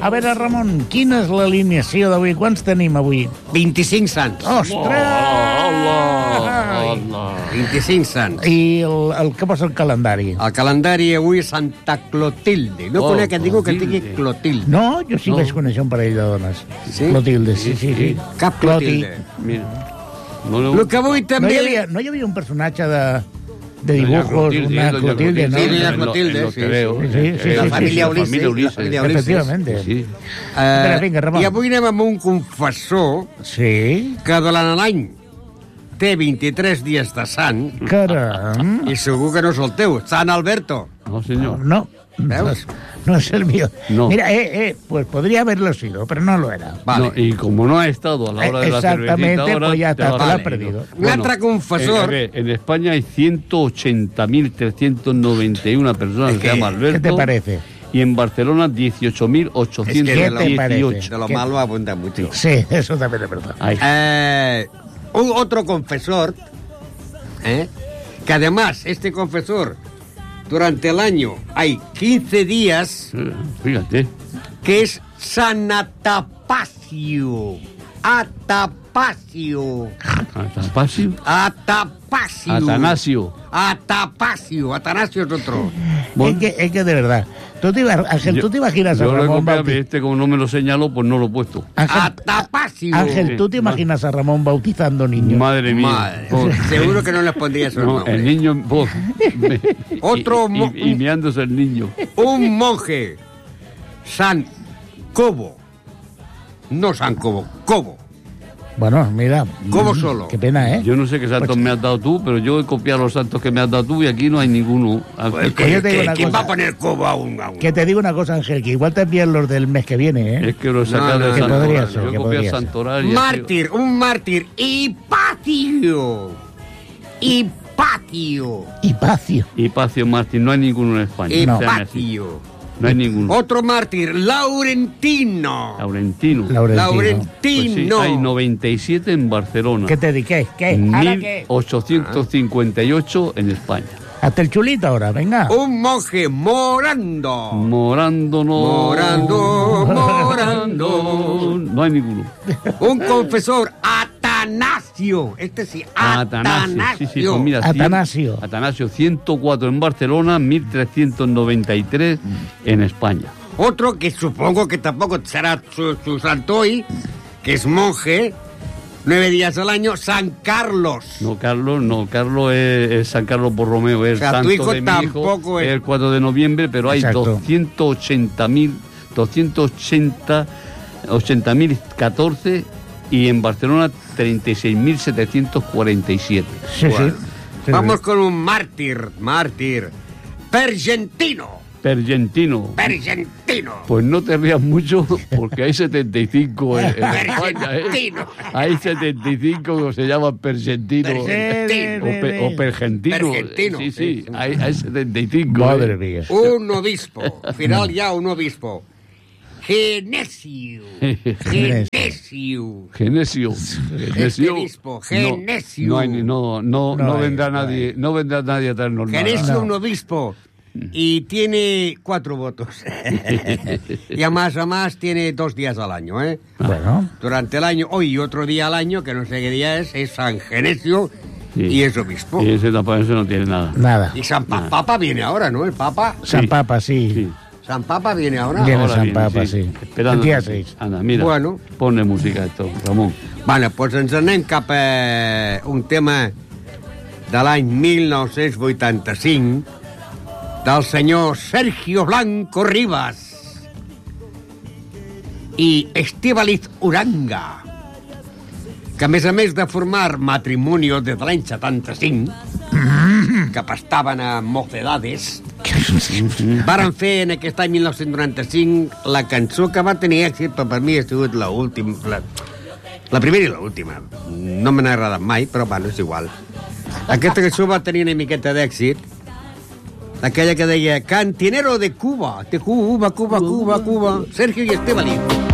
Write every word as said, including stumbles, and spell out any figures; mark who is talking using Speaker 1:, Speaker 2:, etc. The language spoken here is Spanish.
Speaker 1: A veure, Ramon, quina és l'alineació d'avui? Quants tenim avui?
Speaker 2: vint-i-cinc sants.
Speaker 1: Ostres!
Speaker 2: vint-i-cinc sants.
Speaker 1: I el, el que posa el calendari?
Speaker 2: El calendari avui és Santa Clotilde. No
Speaker 3: Oh,
Speaker 2: conec ningú que
Speaker 3: Clotilde.
Speaker 2: digui Clotilde.
Speaker 1: No, jo sí
Speaker 3: No.
Speaker 1: vaig conèixer un parell de dones.
Speaker 2: Sí?
Speaker 1: Clotilde, sí, sí, sí.
Speaker 2: Cap
Speaker 1: Cloti.
Speaker 2: Clotilde.
Speaker 3: Mira. No, no.
Speaker 2: El que avui
Speaker 1: No
Speaker 2: també...
Speaker 1: hi havia, no hi havia un personatge de, de
Speaker 3: Doña
Speaker 1: dibujos,
Speaker 3: Clotilde,
Speaker 1: una
Speaker 3: Doña
Speaker 1: Clotilde, ¿no?
Speaker 2: Sí, Doña
Speaker 3: En lo-
Speaker 2: Clotilde,
Speaker 3: en lo
Speaker 2: sí,
Speaker 3: que veo,
Speaker 1: sí.
Speaker 3: en-
Speaker 1: Sí, sí,
Speaker 3: en
Speaker 1: sí,
Speaker 3: la
Speaker 1: sí,
Speaker 3: familia
Speaker 1: sí,
Speaker 3: Ulises.
Speaker 2: la familia Ulises.
Speaker 1: Efectivamente.
Speaker 3: Sí.
Speaker 2: Eh,
Speaker 1: Vinga, vinga, Ramon.
Speaker 2: I avui anem amb un confessor
Speaker 1: Sí,
Speaker 2: que durant l'any té vint-i-tres dies de sant
Speaker 1: caram.
Speaker 2: i segur que no és el teu, Sant Alberto.
Speaker 3: No, señor.
Speaker 1: No,
Speaker 2: ¿Veus?
Speaker 1: no, no es el mío.
Speaker 3: No.
Speaker 1: Mira, eh, eh, pues podría haberlo sido, pero no lo era.
Speaker 2: Vale.
Speaker 3: No, y como no ha estado a la hora de la cervecita,
Speaker 1: Exactamente,
Speaker 3: ahora
Speaker 1: pues ya
Speaker 3: te
Speaker 1: está,
Speaker 3: lo
Speaker 1: te
Speaker 3: has
Speaker 1: lo has
Speaker 3: perdido.
Speaker 1: perdido.
Speaker 2: Un altre confessor...
Speaker 3: En, a ver, en España hay ciento ochenta mil trescientas noventa y una personas
Speaker 2: Es
Speaker 3: que se
Speaker 2: que-
Speaker 3: llama Alberto.
Speaker 1: ¿Qué te parece?
Speaker 3: Y en Barcelona dieciocho mil ochocientos
Speaker 1: ¿Qué te parece?
Speaker 3: dieciocho.
Speaker 2: De lo
Speaker 1: ¿Qué?
Speaker 2: malo abunda mucho.
Speaker 1: Sí, eso también es verdad.
Speaker 3: Ahí.
Speaker 2: Eh, un otro confesor, ¿eh? que además este confesor, durante el año hay quince días,
Speaker 3: Eh, Fíjate.
Speaker 2: que es San Atapacio. Atapacio.
Speaker 3: Atanasio.
Speaker 2: Atapacio.
Speaker 3: Atanasio.
Speaker 2: Atapacio. Atanasio es otro.
Speaker 3: Bueno.
Speaker 1: Es, que, es que de verdad, tú te, iba- Ángel,
Speaker 3: Yo-
Speaker 1: ¿tú te imaginas a
Speaker 3: Yo lo he
Speaker 1: Ramón
Speaker 3: copiado,
Speaker 1: Bautista?
Speaker 3: este como no me lo señaló, pues no lo he puesto.
Speaker 1: Ángel,
Speaker 2: Atapacio.
Speaker 1: Ángel, ¿tú te imaginas a Ramón bautizando niños?
Speaker 3: Madre mía.
Speaker 2: Madre,
Speaker 3: Pues,
Speaker 2: seguro que no les pondría esos
Speaker 3: no,
Speaker 2: nombres.
Speaker 3: el niño... pues, me-
Speaker 2: Otro
Speaker 3: y,
Speaker 2: mo-
Speaker 3: y, y meándose el niño.
Speaker 2: Un monje, San Cobo. No San Cobo, Cobo.
Speaker 1: Bueno, mira.
Speaker 2: Cobo
Speaker 1: mm,
Speaker 2: solo.
Speaker 1: Qué pena, ¿eh?
Speaker 3: Yo no sé qué santos me has dado tú, pero yo he copiado los santos que me has dado tú y aquí no hay ninguno.
Speaker 2: Pues,
Speaker 1: que yo te digo
Speaker 2: ¿qué-
Speaker 1: una
Speaker 2: ¿Quién
Speaker 1: cosa.
Speaker 2: va a poner Cobo a un, a un?
Speaker 1: Que te digo una cosa, Ángel, que igual te envían los del mes que viene, ¿eh?
Speaker 3: Es que lo he sacado
Speaker 2: No, no,
Speaker 3: de
Speaker 2: no,
Speaker 3: Santoral.
Speaker 1: que podría ser,
Speaker 3: Yo
Speaker 1: que
Speaker 3: he copiado
Speaker 1: podría ser.
Speaker 3: Santoral y
Speaker 2: Mártir, un mártir. Hipacio. Hipacio.
Speaker 1: Hipacio.
Speaker 3: Y Pacio Martín, no hay ninguno en España.
Speaker 1: No.
Speaker 3: Se llama así.
Speaker 2: Hipacio.
Speaker 3: No hay ninguno.
Speaker 2: Otro mártir, Laurentino.
Speaker 3: Laurentino.
Speaker 1: Laurentino.
Speaker 3: Pues sí,
Speaker 2: Laurentino.
Speaker 3: hay noventa y siete en Barcelona.
Speaker 1: ¿Qué te di? ¿Qué? ¿Qué? ¿Ahora
Speaker 3: mil
Speaker 1: qué?
Speaker 3: ochocientos cincuenta y ocho en España.
Speaker 1: Hasta el chulito ahora, venga.
Speaker 2: Un monje morando.
Speaker 3: Morando, no.
Speaker 2: Morando, morando.
Speaker 3: No hay ninguno.
Speaker 2: Un confesor, Atanasio. Este sí, Atanasio.
Speaker 3: Sí, sí, pues mira, cien-
Speaker 1: Atanasio.
Speaker 3: Atanasio, ciento cuatro en Barcelona, mil trescientos noventa y tres en España.
Speaker 2: Otro que supongo que tampoco será su, su santo hoy, que es monje, nueve días al año, San Carlos.
Speaker 3: No, Carlos, no, Carlos es, es San Carlos Borromeo, es
Speaker 2: O sea, tu
Speaker 3: santo
Speaker 2: hijo
Speaker 3: de mi
Speaker 2: tampoco
Speaker 3: hijo,
Speaker 2: es-
Speaker 3: es el cuatro de noviembre, pero hay
Speaker 1: Exacto.
Speaker 3: doscientos ochenta mil, doscientos ochenta, ochenta mil catorce y en Barcelona treinta y seis mil setecientos cuarenta y siete.
Speaker 1: Sí,
Speaker 2: Bueno,
Speaker 1: sí. Sí,
Speaker 2: Vamos
Speaker 1: sí.
Speaker 2: con un mártir, mártir. Pergentino.
Speaker 3: Pergentino.
Speaker 2: Pergentino.
Speaker 3: Pues no te rías mucho porque hay setenta y cinco en, en España, ¿eh?
Speaker 2: Pergentino.
Speaker 3: Hay setenta y cinco que se llaman pergentinos.
Speaker 2: Pergentino.
Speaker 3: O, pe- o pergentinos.
Speaker 2: Pergentino.
Speaker 3: Sí, sí, hay, hay setenta y cinco.
Speaker 1: Madre
Speaker 3: ¿eh?
Speaker 1: mía.
Speaker 2: Un obispo. Al final ya un obispo. Genesio. Genesio.
Speaker 3: Genesio. Genesio.
Speaker 2: obispo,
Speaker 3: No,
Speaker 2: Genesio.
Speaker 3: No, hay ni- no, no,
Speaker 1: No
Speaker 3: no
Speaker 1: hay,
Speaker 3: vendrá
Speaker 1: no
Speaker 3: nadie, no vendrá nadie a traernos nada.
Speaker 2: Genesio,
Speaker 1: No.
Speaker 2: un obispo. Y tiene cuatro votos. Y a más a más tiene dos días al año, ¿eh?
Speaker 1: Bueno,
Speaker 2: Durante el año, hoy y otro día al año, que no sé qué día es, es San Genesio
Speaker 3: Sí.
Speaker 2: y es obispo.
Speaker 3: Y ese tampoco ese no tiene nada.
Speaker 1: nada.
Speaker 2: Y San Pa- Papa viene ahora, ¿no? El Papa.
Speaker 1: San
Speaker 3: Sí.
Speaker 1: Papa, sí.
Speaker 3: Sí.
Speaker 2: San Papa viene ahora.
Speaker 1: Viene
Speaker 3: Ahora
Speaker 1: San
Speaker 3: viene,
Speaker 1: Papa, sí.
Speaker 3: Esperando.
Speaker 1: El día seis.
Speaker 3: Anda, mira.
Speaker 2: Bueno.
Speaker 3: Ponle música a esto, Ramon.
Speaker 2: Vale, doncs ens anem cap a un tema de l'any mil nou-cents vuitanta-cinc del senyor Sergio Blanco Rivas i Estíbaliz Uranga, que a més a més de formar Matrimonio des de l'any setanta-cinc, que pastaven a Mocedades, varen fer en aquest any mil nou-cents noranta-cinc la cançó que va tenir èxit, però per mi ha sigut l'última, la, la primera i l'última. No me n'ha agradat mai, però bueno, és igual. Aquesta cançó va tenir una miqueta d'èxit, aquella que deia Cantinero de Cuba, de Cuba, Cuba, Cuba, Cuba, Sergio y Estíbaliz.